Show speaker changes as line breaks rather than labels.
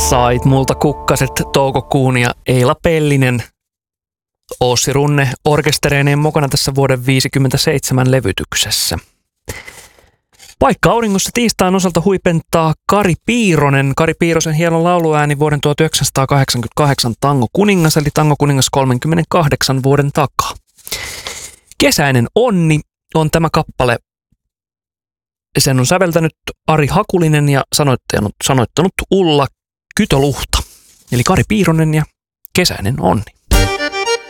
Sait multa kukkaset toukokuun ja Eila Pellinen Ossi Runne orkestereineen mukana tässä vuoden 1957 levytyksessä. Paikka auringossa tiistain osalta huipentaa Kari Piironen. Kari Piirosen hieno lauluääni vuoden 1988 Tango kuningas, eli Tango kuningas 38 vuoden takaa. Kesäinen onni on tämä kappale. Sen on säveltänyt Ari Hakulinen ja sanoittanut Ulla Kytöluhta. Eli Kari Piironen ja Kesäinen onni.